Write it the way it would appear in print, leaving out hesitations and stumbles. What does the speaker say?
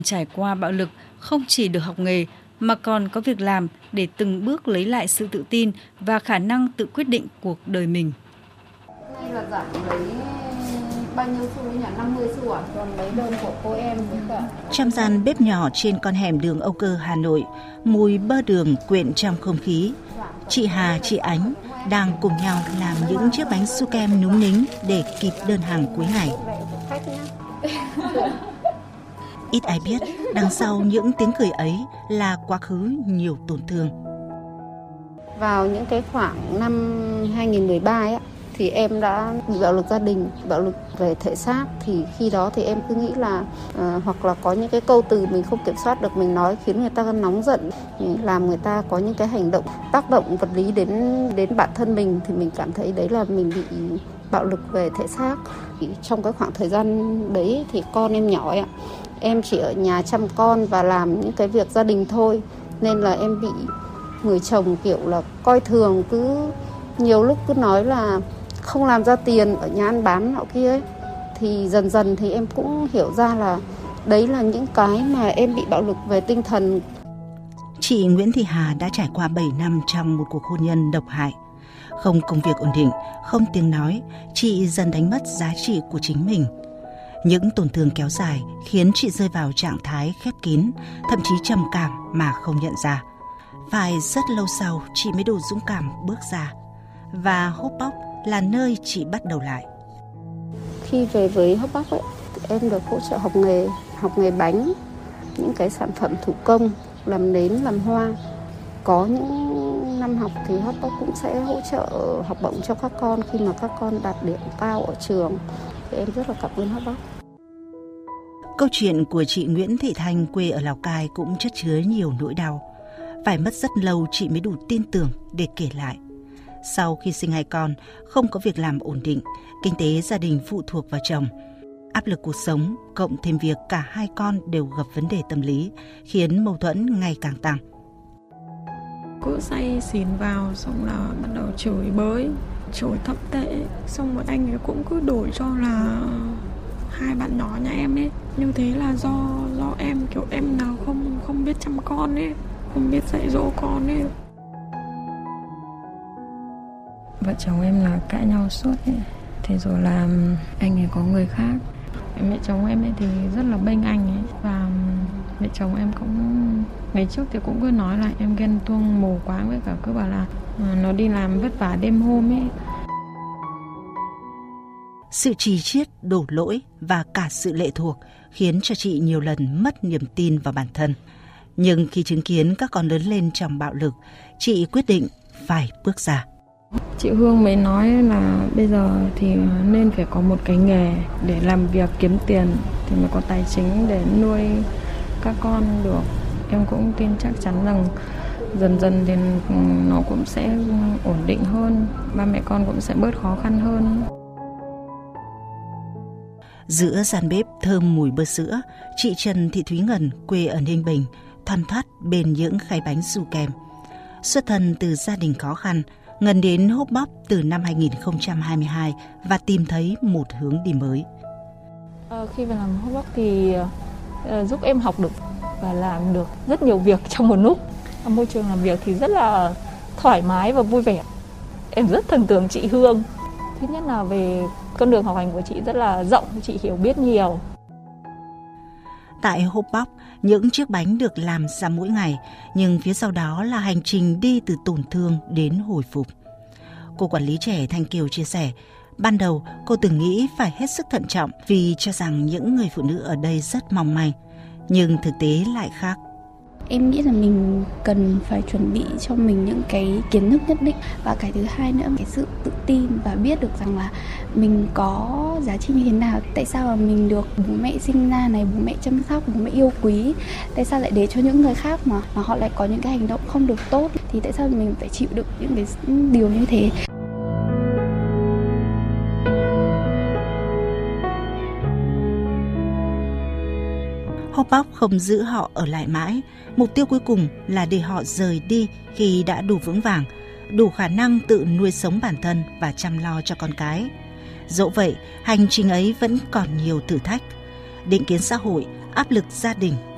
Trải qua bạo lực không chỉ được học nghề mà còn có việc làm để từng bước lấy lại sự tự tin và khả năng tự quyết định cuộc đời mình. Nay là giảm lấy bao nhiêu xu nhỉ? 50 xu à? Còn lấy đơn của cô em với cả. Trong gian bếp nhỏ trên con hẻm đường Âu Cơ, Hà Nội, mùi bơ đường quyện trong không khí. Chị Hà, chị Ánh đang cùng nhau làm những chiếc bánh su kem núng nính để kịp đơn hàng cuối ngày. Ít ai biết, đằng sau những tiếng cười ấy là quá khứ nhiều tổn thương. Vào những cái khoảng năm 2013 ấy, thì em đã bị bạo lực gia đình, bạo lực về thể xác. Thì khi đó thì em cứ nghĩ là hoặc là có những cái câu từ mình không kiểm soát được, mình nói khiến người ta nóng giận, làm người ta có những cái hành động tác động vật lý đến bản thân mình, thì mình cảm thấy đấy là mình bị bạo lực về thể xác. Trong cái khoảng thời gian đấy thì con em nhỏ ấy, em chỉ ở nhà chăm con và làm những cái việc gia đình thôi, nên là em bị người chồng kiểu là coi thường, cứ nhiều lúc cứ nói là không làm ra tiền, ở nhà ăn bán nọ kia ấy. Thì dần dần thì em cũng hiểu ra là đấy là những cái mà em bị bạo lực về tinh thần. Chị Nguyễn Thị Hà đã trải qua 7 năm trong một cuộc hôn nhân độc hại. Không công việc ổn định, không tiếng nói, chị dần đánh mất giá trị của chính mình. Những tổn thương kéo dài khiến chị rơi vào trạng thái khép kín, thậm chí trầm cảm mà không nhận ra. Phải rất lâu sau chị mới đủ dũng cảm bước ra. Và Hope Box là nơi chị bắt đầu lại. Khi về với Hope Box ấy, em được hỗ trợ học nghề bánh, những cái sản phẩm thủ công, làm nến, làm hoa. Có những năm học thì Hope Box cũng sẽ hỗ trợ học bổng cho các con khi mà các con đạt điểm cao ở trường. Thì em rất là cảm ơn Hope Box. Câu chuyện của chị Nguyễn Thị Thanh quê ở Lào Cai cũng chất chứa nhiều nỗi đau. Phải mất rất lâu chị mới đủ tin tưởng để kể lại. Sau khi sinh 2 con, không có việc làm ổn định, kinh tế gia đình phụ thuộc vào chồng. Áp lực cuộc sống, cộng thêm việc cả 2 con đều gặp vấn đề tâm lý, khiến mâu thuẫn ngày càng tăng. Cứ say xỉn vào, xong là bắt đầu chửi bới, chửi thậm tệ. Xong rồi anh ấy cũng cứ đổi cho là 2 bạn nhỏ nhà em ấy. Như thế là do em, kiểu em nào không biết chăm con ấy, không biết dạy dỗ con ấy. Vợ chồng em là cãi nhau suốt ấy. Thế rồi là anh ấy có người khác. Mẹ chồng em ấy thì rất là bênh anh ấy. Và mẹ chồng em cũng ngày trước thì cũng cứ nói là em ghen tuông mù quáng, với cả cứ bảo là nó đi làm vất vả đêm hôm ấy. Sự trì chiết, đổ lỗi và cả sự lệ thuộc khiến cho chị nhiều lần mất niềm tin vào bản thân. Nhưng khi chứng kiến các con lớn lên trong bạo lực, chị quyết định phải bước ra. Chị Hương mới nói là bây giờ thì nên phải có một cái nghề để làm việc kiếm tiền thì mới có tài chính để nuôi các con được. Em cũng tin chắc chắn rằng dần dần thì nó cũng sẽ ổn định hơn, ba mẹ con cũng sẽ bớt khó khăn hơn. Giữa gian bếp thơm mùi bơ sữa, chị Trần Thị Thúy Ngân quê ở Ninh Bình thoăn thoắt bên những khay bánh su kem. Xuất thân từ gia đình khó khăn, Ngân đến Hope Box từ năm 2022 và tìm thấy một hướng đi mới. Khi vào làm Hope Box thì giúp em học được và làm được rất nhiều việc trong một lúc. Môi trường làm việc thì rất là thoải mái và vui vẻ. Em rất thần tượng chị Hương. Thứ nhất là về con đường học hành của chị rất là rộng, chị hiểu biết nhiều. Tại Hope Box, những chiếc bánh được làm ra mỗi ngày, nhưng phía sau đó là hành trình đi từ tổn thương đến hồi phục. Cô quản lý trẻ Thanh Kiều chia sẻ, ban đầu cô từng nghĩ phải hết sức thận trọng vì cho rằng những người phụ nữ ở đây rất mong manh, nhưng thực tế lại khác. Em nghĩ là mình cần phải chuẩn bị cho mình những cái kiến thức nhất định, và cái thứ hai nữa cái sự tự tin và biết được rằng là mình có giá trị như thế nào, tại sao mà mình được bố mẹ sinh ra này, bố mẹ chăm sóc, bố mẹ yêu quý, tại sao lại để cho những người khác mà họ lại có những cái hành động không được tốt, thì tại sao mình phải chịu đựng những cái điều như thế. Hope Box không giữ họ ở lại mãi. Mục tiêu cuối cùng là để họ rời đi khi đã đủ vững vàng, đủ khả năng tự nuôi sống bản thân và chăm lo cho con cái. Dẫu vậy, hành trình ấy vẫn còn nhiều thử thách. Định kiến xã hội, áp lực gia đình,